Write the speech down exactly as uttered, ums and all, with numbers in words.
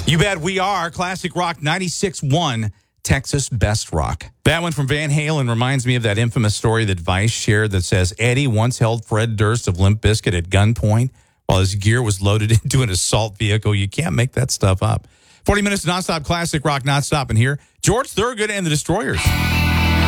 You bet we are. Classic Rock ninety-six point one, Texas Best Rock. That one from Van Halen reminds me of that infamous story that Vice shared that says Eddie once held Fred Durst of Limp Bizkit at gunpoint while his gear was loaded into an assault vehicle. You can't make that stuff up. forty minutes of nonstop classic rock, not stopping here. George Thorogood and the Destroyers.